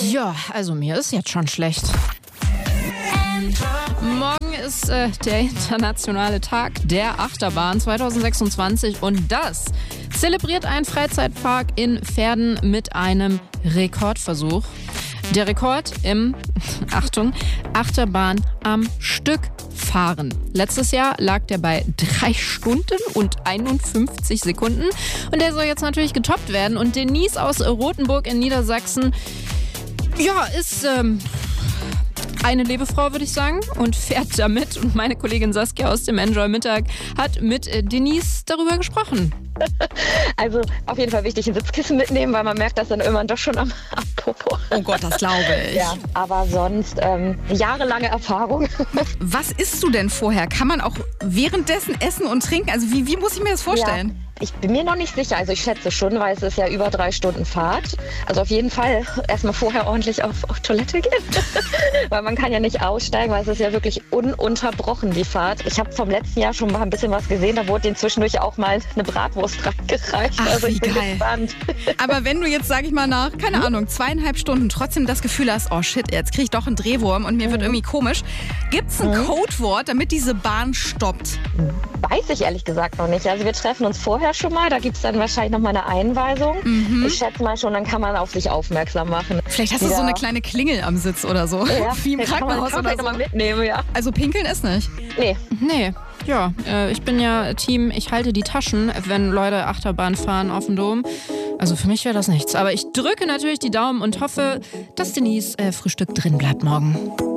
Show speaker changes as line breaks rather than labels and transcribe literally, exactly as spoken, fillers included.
Ja, also mir ist jetzt schon schlecht. Morgen ist äh, der internationale Tag der Achterbahn zwanzig sechsundzwanzig und das zelebriert ein Freizeitpark in Verden mit einem Rekordversuch. Der Rekord im, Achtung, Achterbahn am Stück fahren. Letztes Jahr lag der bei drei Stunden und einundfünfzig Sekunden und der soll jetzt natürlich getoppt werden. Und Denise aus Rothenburg in Niedersachsen, ja, ist ähm, eine Lebefrau, würde ich sagen, und fährt damit. Und meine Kollegin Saskia aus dem Enjoy Mittag hat mit Denise darüber gesprochen.
Also auf jeden Fall wichtig ein Sitzkissen mitnehmen, weil man merkt das dann irgendwann doch schon am, am Popo.
Oh Gott, das glaube ich.
Ja, aber sonst ähm, jahrelange Erfahrung.
Was isst du denn vorher? Kann man auch währenddessen essen und trinken? Also wie, wie muss ich mir das vorstellen?
Ja. Ich bin mir noch nicht sicher, also ich schätze schon, weil es ist ja über drei Stunden Fahrt. Also auf jeden Fall erstmal vorher ordentlich auf, auf Toilette gehen, weil man kann ja nicht aussteigen, weil es ist ja wirklich ununterbrochen, die Fahrt. Ich habe vom letzten Jahr schon mal ein bisschen was gesehen, da wurde denen zwischendurch auch mal eine Bratwurst reingereicht.
Ach,
also ich
wie
bin
geil.
gespannt.
Aber wenn du jetzt, sag ich mal, nach, keine Ahnung, zweieinhalb Stunden trotzdem das Gefühl hast, oh shit, jetzt kriege ich doch einen Drehwurm und mir mhm. wird irgendwie komisch, gibt's ein mhm. Codewort, damit diese Bahn stoppt?
Weiß ich ehrlich gesagt noch nicht. Also wir treffen uns vorher schon mal, da gibt es dann wahrscheinlich noch mal eine Einweisung. Mhm. Ich schätze mal schon, dann kann man auf sich aufmerksam machen.
Vielleicht hast du
Wieder.
so eine kleine Klingel am Sitz oder so,
ja,
wie im Krankenhaus
kann man,
oder so.
Mal mitnehmen, ja.
Also pinkeln ist nicht?
Nee.
Nee. Ja, äh, ich bin ja Team, ich halte die Taschen, wenn Leute Achterbahn fahren auf dem Dom. Also für mich wäre das nichts. Aber ich drücke natürlich die Daumen und hoffe, dass Denise äh, Frühstück drin bleibt morgen.